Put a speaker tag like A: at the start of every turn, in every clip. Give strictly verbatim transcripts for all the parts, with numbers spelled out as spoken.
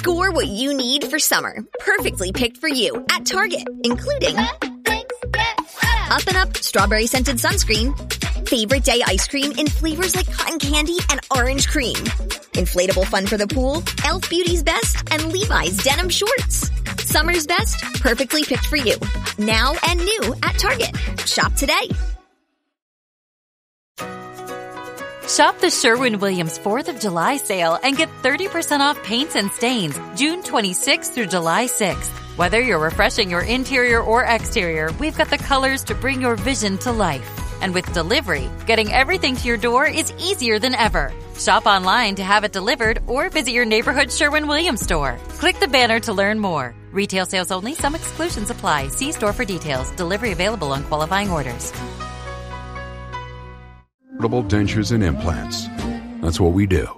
A: Score what you need for summer. Perfectly picked for you at Target, including Up and Up Strawberry Scented Sunscreen, Favorite Day Ice Cream in flavors like cotton candy and orange cream, Inflatable Fun for the Pool, e l f Beauty's Best, and Levi's Denim Shorts. Summer's best, perfectly picked for you. Now and new at Target. Shop today.
B: Shop the Sherwin-Williams fourth of July sale and get thirty percent off paints and stains June twenty-sixth through July sixth. Whether you're refreshing your interior or exterior, we've got the colors to bring your vision to life. And with delivery, getting everything to your door is easier than ever. Shop online to have it delivered or visit your neighborhood Sherwin-Williams store. Click the banner to learn more. Retail sales only. Some exclusions apply. See store for details. Delivery available on qualifying orders.
C: Portable dentures and implants. That's what we do.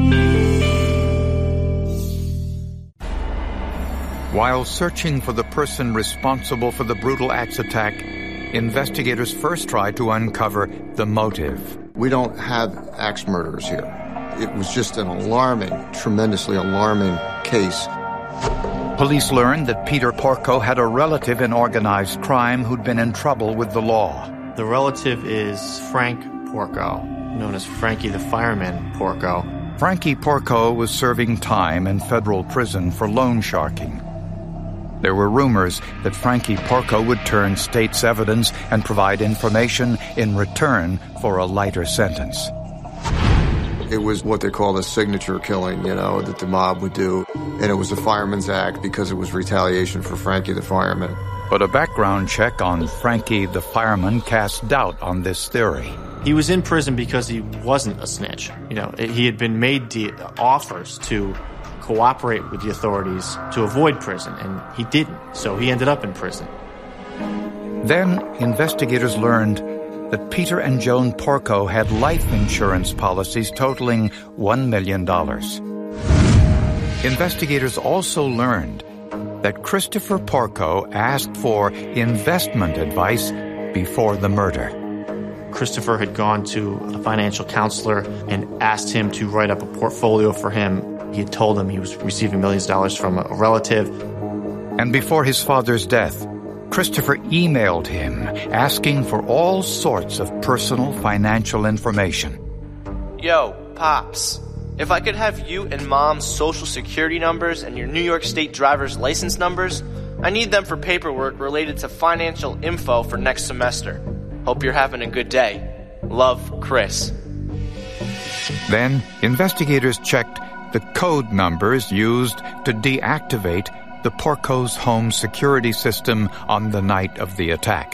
D: While searching for the person responsible for the brutal axe attack, investigators first tried to uncover the motive.
E: We don't have axe murderers here. It was just an alarming, tremendously alarming case.
D: Police learned that Peter Porco had a relative in organized crime who'd been in trouble with the law.
F: The relative is Frank Porco, known as Frankie the Fireman Porco.
D: Frankie Porco was serving time in federal prison for loan sharking. There were rumors that Frankie Porco would turn state's evidence and provide information in return for a lighter sentence.
E: It was what they call a signature killing, you know, that the mob would do. And it was a fireman's act because it was retaliation for Frankie the Fireman.
D: But a background check on Frankie the Fireman cast doubt on this theory.
F: He was in prison because he wasn't a snitch. You know, he had been made de- offers to cooperate with the authorities to avoid prison, and he didn't, so he ended up in prison.
D: Then investigators learned that Peter and Joan Porco had life insurance policies totaling one million dollars. Investigators also learned that Christopher Porco asked for investment advice before the murder.
F: Christopher had gone to a financial counselor and asked him to write up a portfolio for him. He had told him he was receiving millions of dollars from a relative.
D: And before his father's death, Christopher emailed him asking for all sorts of personal financial information.
G: Yo, Pops, if I could have you and Mom's social security numbers and your New York State driver's license numbers, I need them for paperwork related to financial info for next semester. Hope you're having a good day. Love, Chris.
D: Then, investigators checked the code numbers used to deactivate the Porco's home security system on the night of the attack.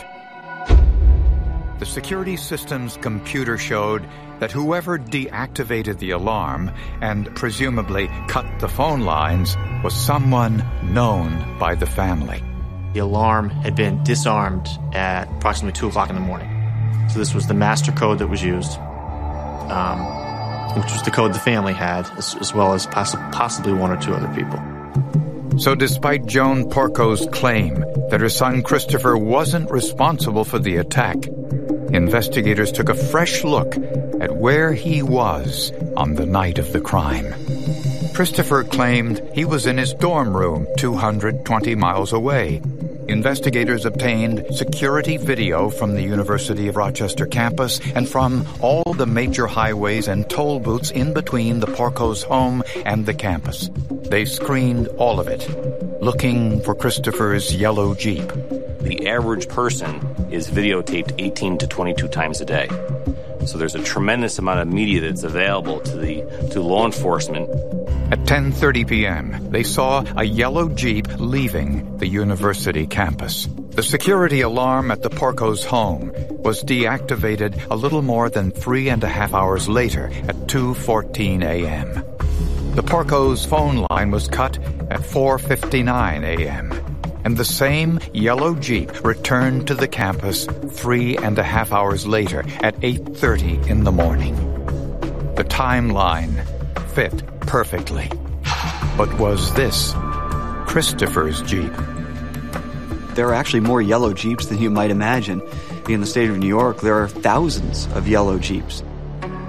D: The security system's computer showed that whoever deactivated the alarm and presumably cut the phone lines was someone known by the family.
F: The alarm had been disarmed at approximately two o'clock in the morning. So this was the master code that was used, um, which was the code the family had, as, as well as poss- possibly one or two other people.
D: So despite Joan Porco's claim that her son Christopher wasn't responsible for the attack, investigators took a fresh look at where he was on the night of the crime. Christopher claimed he was in his dorm room two hundred twenty miles away. Investigators obtained security video from the University of Rochester campus and from all the major highways and toll booths in between the Porco's home and the campus. They screened all of it, looking for Christopher's yellow Jeep.
H: The average person is videotaped eighteen to twenty-two times a day. So there's a tremendous amount of media that's available to the to law enforcement.
D: At ten thirty p.m., they saw a yellow Jeep leaving the university campus. The security alarm at the Porco's home was deactivated a little more than three and a half hours later at two fourteen a.m. The Porco's phone line was cut at four fifty-nine a.m., and the same yellow Jeep returned to the campus three and a half hours later at eight thirty in the morning. The timeline fit perfectly. But was this Christopher's Jeep?
I: There are actually more yellow Jeeps than you might imagine. In the state of New York, there are thousands of yellow Jeeps.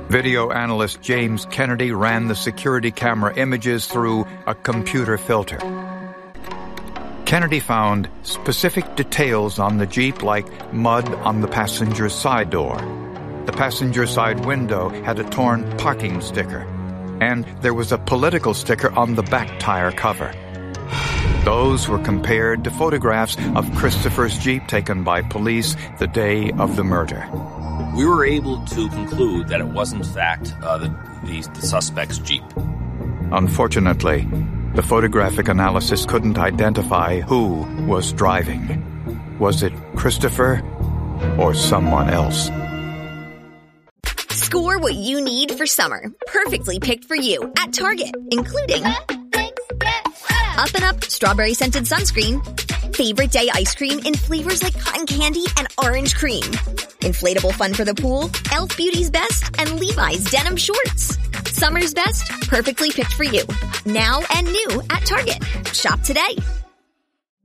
D: Video analyst James Kennedy ran the security camera images through a computer filter. Kennedy found specific details on the Jeep, like mud on the passenger side door. The passenger side window had a torn parking sticker, and there was a political sticker on the back tire cover. Those were compared to photographs of Christopher's Jeep taken by police the day of the murder.
H: We were able to conclude that it was, in fact, uh, the, the, the suspect's Jeep.
D: Unfortunately, the photographic analysis couldn't identify who was driving. Was it Christopher or someone else?
A: Score what you need for summer, perfectly picked for you at Target, including Up and Up Strawberry Scented Sunscreen, Favorite Day Ice Cream in flavors like cotton candy and orange cream, inflatable fun for the pool, e l f Beauty's Best, and Levi's Denim Shorts. Summer's best, perfectly picked for you. Now and new at Target. Shop today.